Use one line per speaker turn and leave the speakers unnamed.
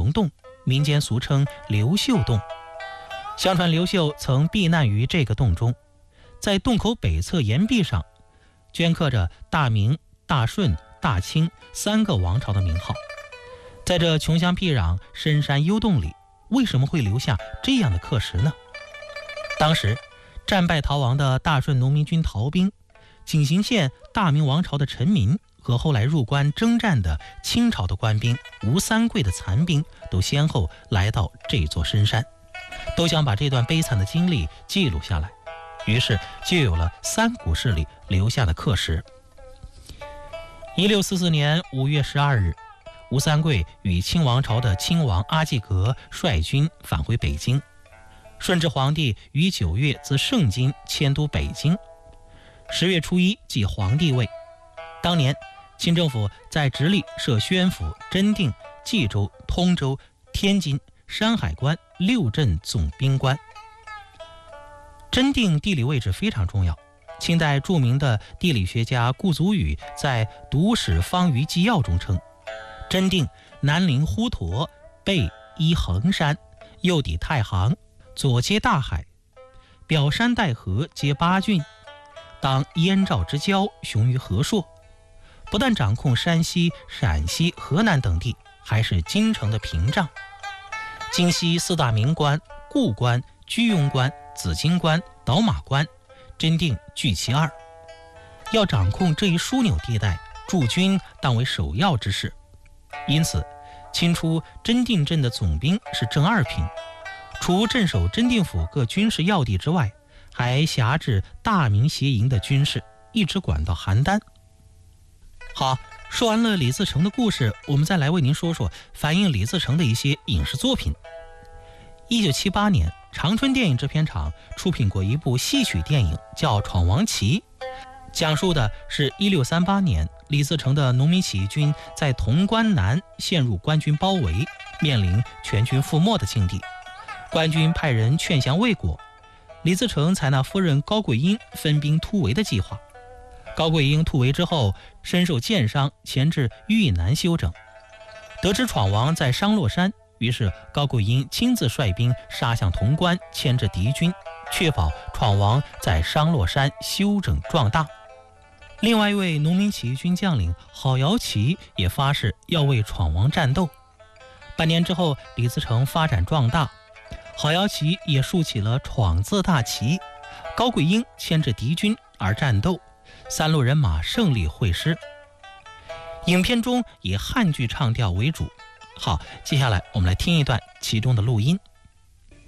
龙洞，民间俗称刘秀洞。相传刘秀曾避难于这个洞中，在洞口北侧岩壁上镌刻着大明、大顺、大清3个王朝的名号。在这穷乡僻壤、深山幽洞里，为什么会留下这样的刻石呢？当时战败逃亡的大顺农民军逃兵、景行县大明王朝的臣民和后来入关征战的清朝的官兵吴三桂的残兵，都先后来到这座深山，都想把这段悲惨的经历记录下来，于是就有了三股势力留下的刻石。1644年5月12日，吴三桂与清王朝的亲王阿济格率军返回北京，顺治皇帝于9月自盛京迁都北京，10月初1即皇帝位。当年清政府在直隶设宣府、真定、冀州、通州、天津、山海关6镇总兵官。真定地理位置非常重要，清代著名的地理学家顾祖禹在《读史方舆纪要》中称，真定南临滹沱，背依衡山，右抵太行，左接大海，表山带河，接8郡，当燕赵之交，雄于河朔。不但掌控山西、陕西、河南等地，还是京城的屏障。京西4大名关，固关、居庸关、紫荆关、倒马关，真定居其2。要掌控这一枢纽地带，驻军当为首要之事。因此清初真定镇的总兵是正2品，除镇守真定府各军事要地之外，还辖制大明协营的军事，一直管到邯郸。好，说完了李自成的故事，我们再来为您说说反映李自成的一些影视作品。1978年，长春电影制片厂出品过一部戏曲电影，叫《闯王旗》，讲述的是1638年李自成的农民起义军在潼关南陷入官军包围，面临全军覆没的境地。官军派人劝降未果，李自成采纳夫人高桂英分兵突围的计划。高桂英突围之后身受箭伤，前至豫南休整。得知闯王在商洛山，于是高桂英亲自率兵杀向潼关，牵制敌军，确保闯王在商洛山休整壮大。另外一位农民起义军将领郝瑶琪也发誓要为闯王战斗。半年之后，李自成发展壮大，郝瑶琪也竖起了闯字大旗，高桂英牵制敌军而战斗，3路人马胜利会师。影片中以汉剧唱调为主。好，接下来我们来听一段其中的录音。